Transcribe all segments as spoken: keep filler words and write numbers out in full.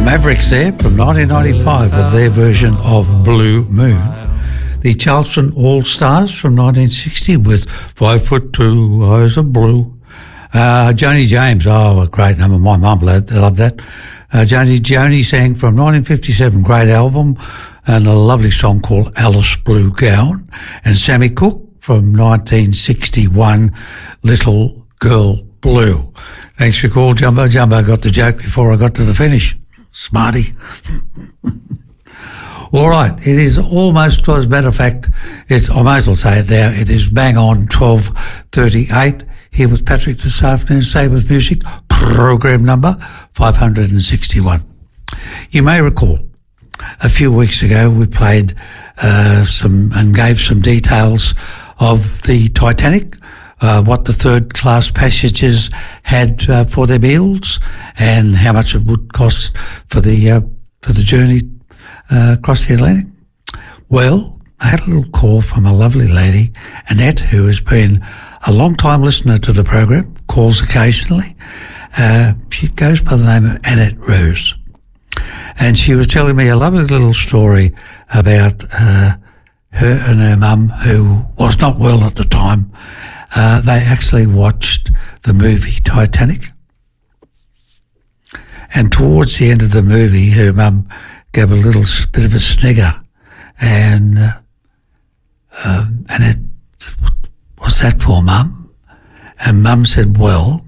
Mavericks there from nineteen ninety-five with their version of Blue Moon. The Charleston All-Stars from nineteen sixty with Five Foot Two Eyes of Blue. Uh, Joni James, oh, a great number. My mum loved that. Uh, Joni, Joni sang from nineteen fifty-seven, great album, and a lovely song called Alice Blue Gown. And Sammy Cooke from nineteen sixty-one, Little Girl Blue. Thanks for your call, Jumbo. Jumbo got the joke before I got to the finish. Smarty. All right, it is almost, as a matter of fact, it's, I may as well say it now, it is bang on twelve thirty-eight here with Patrick this afternoon, Stay With Music, program number five hundred sixty-one. You may recall a few weeks ago we played uh, some and gave some details of the Titanic, uh, what the third class passengers had uh, for their meals and how much it would cost for the uh, for the journey uh, across the Atlantic. Well, I had a little call from a lovely lady, Annette, who has been a long-time listener to the program, calls occasionally. Uh, she goes by the name of Annette Rose. And she was telling me a lovely little story about uh, her and her mum, who was not well at the time. Uh, they actually watched the movie Titanic. And towards the end of the movie, her mum gave a little bit of a snigger. And uh, um, Annette, what's that for, Mum? And Mum said, well,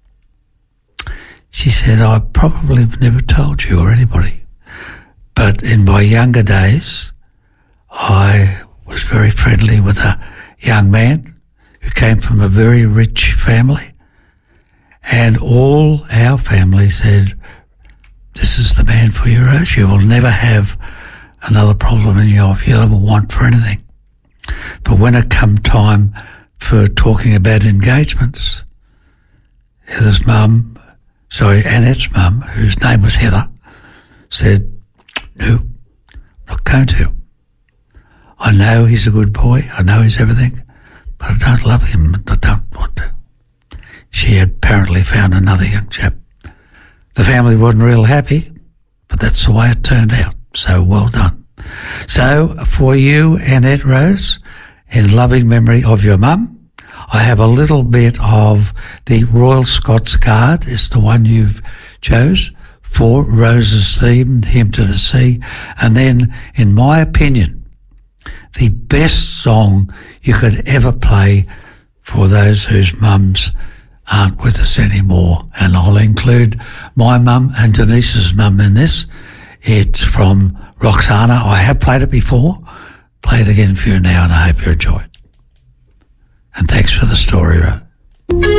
she said, I probably never told you or anybody, but in my younger days, I was very friendly with a young man who came from a very rich family, and all our family said, this is the man for you, Rose. You will never have another problem in your life. You'll ever want for anything. But when it come time for talking about engagements, Heather's mum, sorry, Annette's mum, whose name was Heather, said, no, I'm not going to. I know he's a good boy. I know he's everything, but I don't love him. I don't want to. She had apparently found another young chap. The family wasn't real happy, but that's the way it turned out. So well done. So for you, Annette Rose, in loving memory of your mum, I have a little bit of the Royal Scots Guard. It's the one you've chose for Rose's theme, Hymn to the Sea. And then, in my opinion, the best song you could ever play for those whose mums aren't with us anymore. And I'll include my mum and Denise's mum in this. It's from Roxana. I have played it before. Play it again for you now, and I hope you enjoy it. And thanks for the story, Ro.